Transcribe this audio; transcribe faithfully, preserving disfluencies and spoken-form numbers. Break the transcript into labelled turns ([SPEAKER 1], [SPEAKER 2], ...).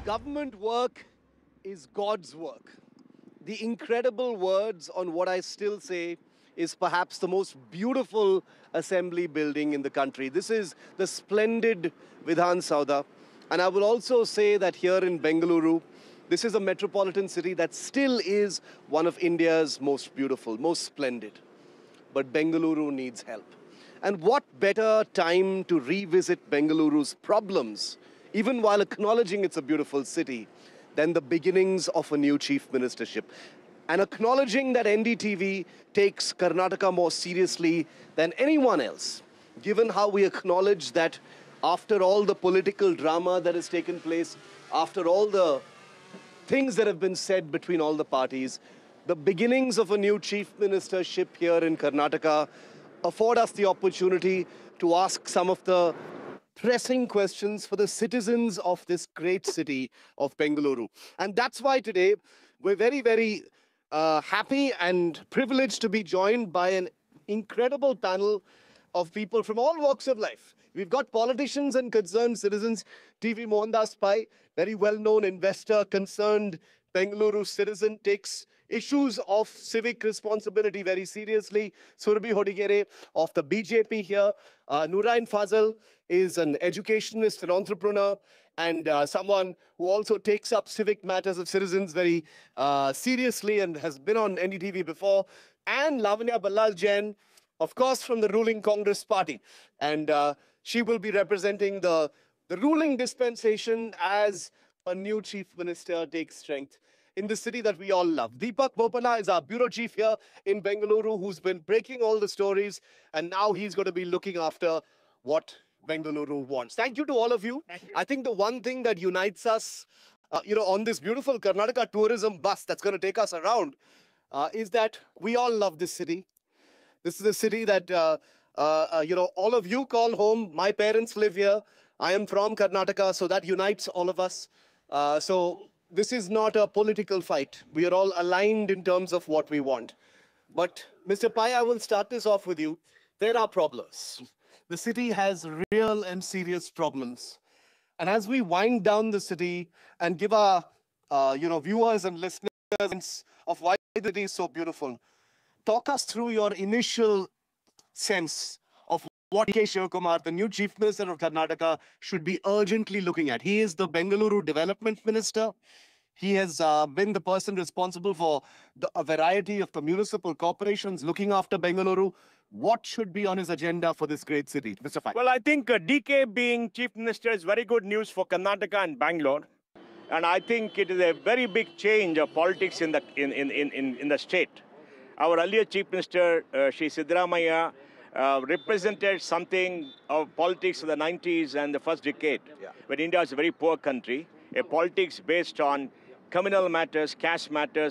[SPEAKER 1] Government work is God's work. The incredible words on what I still say is perhaps the most beautiful assembly building in the country. This is the splendid Vidhan Sauda. And I will also say that here in Bengaluru, this is a metropolitan city that still is one of India's most beautiful, most splendid. But Bengaluru needs help. And what better time to revisit Bengaluru's problems, even while acknowledging it's a beautiful city, than the beginnings of a new chief ministership. And acknowledging that N D T V takes Karnataka more seriously than anyone else, given how we acknowledge that after all the political drama that has taken place, after all the things that have been said between all the parties, the beginnings of a new chief ministership here in Karnataka afford us the opportunity to ask some of the pressing questions for the citizens of this great city of Bengaluru. And that's why today we're very, very uh, happy and privileged to be joined by an incredible panel of people from all walks of life. We've got politicians and concerned citizens. T V Mohandas Pai, very well-known investor, concerned Bengaluru citizen, takes issues of civic responsibility very seriously. Surabhi Hodigere of the B J P here. Uh, Noorine Fazal is an educationist, an entrepreneur, and uh, someone who also takes up civic matters of citizens very uh, seriously and has been on N D T V before. And Lavanya Ballal Jain, of course, from the ruling Congress party. And uh, she will be representing the, the ruling dispensation as a new chief minister takes strength in the city that we all love. Deepak Bopana is our bureau chief here in Bengaluru, who's been breaking all the stories, and now he's going to be looking after what Bengaluru wants. Thank you to all of you. you. I think the one thing that unites us, uh, you know, on this beautiful Karnataka tourism bus that's going to take us around, uh, is that we all love this city. This is a city that, uh, uh, uh, you know, all of you call home. My parents live here. I am from Karnataka, so that unites all of us. Uh, so this is not a political fight. We are all aligned in terms of what we want. But Mister Pai, I will start this off with you. There are problems. The city has real and serious problems. And as we wind down the city and give our uh, you know, viewers and listeners a sense of why the city is so beautiful, talk us through your initial sense of what D K Shivakumar, the new Chief Minister of Karnataka, should be urgently looking at. He is the Bengaluru Development Minister. He has uh, been the person responsible for the, a variety of the municipal corporations looking after Bengaluru. What should be on his agenda for this great city? Mister Pai.
[SPEAKER 2] Well, I think uh, D K being Chief Minister is very good news for Karnataka and Bangalore. And I think it is a very big change of politics in the, in, in, in, in the state. Our earlier Chief Minister, uh, Shri Siddaramaiah, uh, represented something of politics of the nineties and the first decade, yeah. when India was a very poor country, a politics based on communal matters, caste matters,